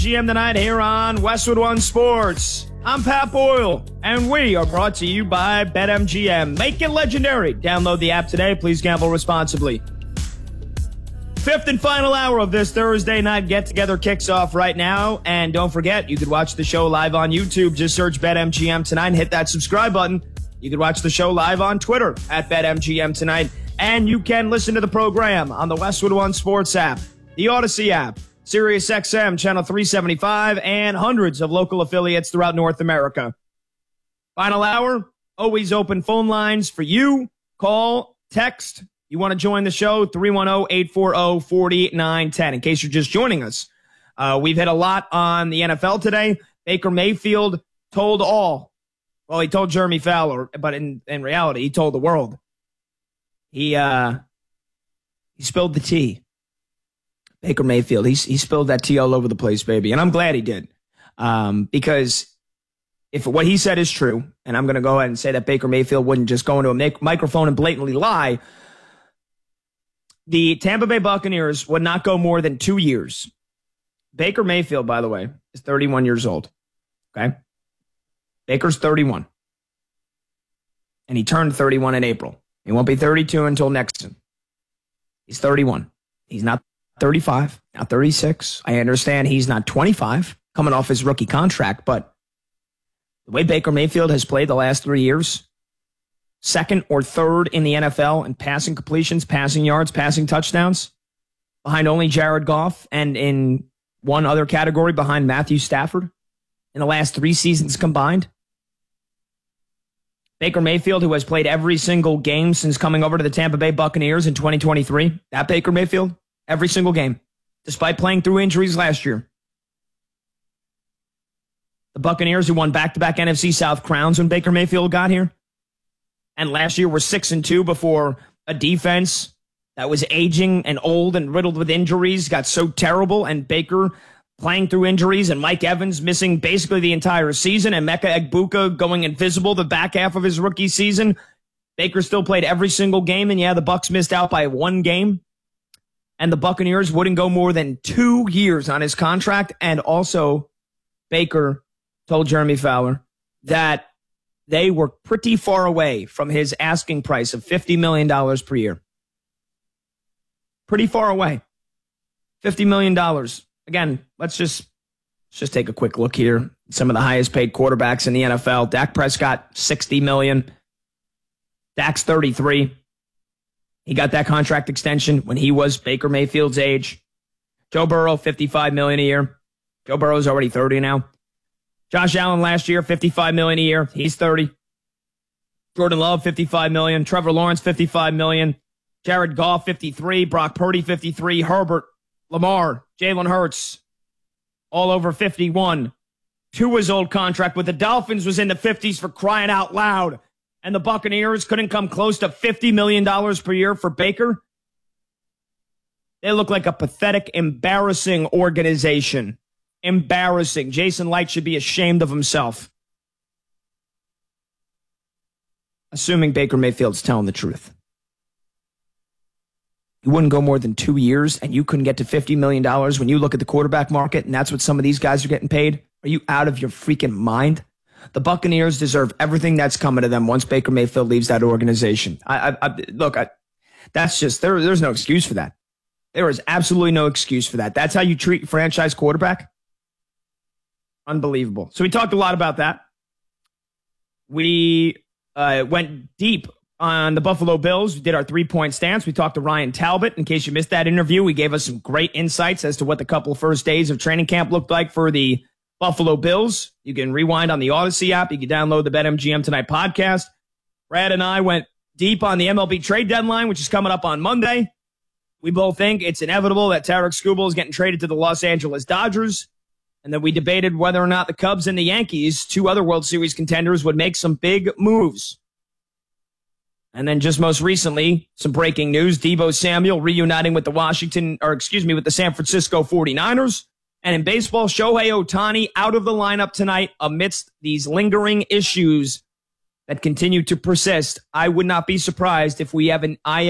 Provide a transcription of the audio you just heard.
GM tonight here on Westwood One Sports. I'm Pat Boyle, and we are brought to you by BetMGM. Make it legendary. Download the app today. Please gamble responsibly. Fifth and final hour of this Thursday night get-together kicks off right now. And don't forget, you could watch the show live on YouTube. Just search BetMGM tonight and hit that subscribe button. You could watch the show live on Twitter at BetMGM tonight. And you can listen to the program on the Westwood One Sports app, the Odyssey app, Sirius XM, Channel 375, and hundreds of local affiliates throughout North America. Final hour, always open phone lines for you. Call, text. You want to join the show, 310-840-4910. In case you're just joining us, we've hit a lot on the NFL today. Baker Mayfield told all. Well, he told Jeremy Fowler, but in reality, he told the world. He spilled the tea. Baker Mayfield, he spilled that tea all over the place, baby. And I'm glad he did. Because if what he said is true, and I'm going to go ahead and say that Baker Mayfield wouldn't just go into a microphone and blatantly lie, the Tampa Bay Buccaneers would not go more than 2 years. Baker Mayfield, by the way, is 31 years old. Okay? Baker's 31. And he turned 31 in April. He won't be 32 until next year. He's 31. He's not 35, not 36. I understand he's not 25, coming off his rookie contract, but the way Baker Mayfield has played the last 3 years, second or third in the NFL in passing completions, passing yards, passing touchdowns, behind only Jared Goff, and in one other category behind Matthew Stafford in the last 3 seasons combined. Baker Mayfield, who has played every single game since coming over to the Tampa Bay Buccaneers in 2023, that Baker Mayfield, every single game, despite playing through injuries last year. The Buccaneers, who won back-to-back NFC South crowns when Baker Mayfield got here, and last year were 6-2 before a defense that was aging and old and riddled with injuries got so terrible, and Baker playing through injuries, and Mike Evans missing basically the entire season, and Emeka Egbuka going invisible the back half of his rookie season. Baker still played every single game, and yeah, the Bucs missed out by 1 game. And the Buccaneers wouldn't go more than 2 years on his contract. And also, Baker told Jeremy Fowler that they were pretty far away from his asking price of $50 million per year. Pretty far away. $50 million. Again, let's just take a quick look here. Some of the highest paid quarterbacks in the NFL. Dak Prescott, $60 million. Dak's 33. He got that contract extension when he was Baker Mayfield's age. Joe Burrow, $55 million a year. Joe Burrow's already 30 now. Josh Allen last year, $55 million a year. He's 30. Jordan Love, $55 million. Trevor Lawrence, $55 million. Jared Goff, 53. Brock Purdy, 53. Herbert, Lamar, Jalen Hurts, all over 51. Tua's old contract with the Dolphins was in the 50s for crying out loud. And the Buccaneers couldn't come close to $50 million per year for Baker. They look like a pathetic, embarrassing organization. Embarrassing. Jason Light should be ashamed of himself. Assuming Baker Mayfield's telling the truth. You wouldn't go more than 2 years, and you couldn't get to $50 million when you look at the quarterback market, and that's what some of these guys are getting paid? Are you out of your freaking mind? The Buccaneers deserve everything that's coming to them once Baker Mayfield leaves that organization. That's just, there's no excuse for that. There is absolutely no excuse for that. That's how you treat a franchise quarterback? Unbelievable. So we talked a lot about that. We went deep on the Buffalo Bills. We did our 3-point stance. We talked to Ryan Talbot. In case you missed that interview, he gave us some great insights as to what the couple of first days of training camp looked like for the Buffalo Bills. You can rewind on the Odyssey app. You can download the BetMGM Tonight podcast. Brad and I went deep on the MLB trade deadline, which is coming up on Monday. We both think it's inevitable that Tarek Skubal is getting traded to the Los Angeles Dodgers. And then we debated whether or not the Cubs and the Yankees, 2 other World Series contenders, would make some big moves. And then just most recently, some breaking news. Deebo Samuel reuniting with the San Francisco 49ers. And in baseball, Shohei Ohtani out of the lineup tonight amidst these lingering issues that continue to persist. I would not be surprised if we have an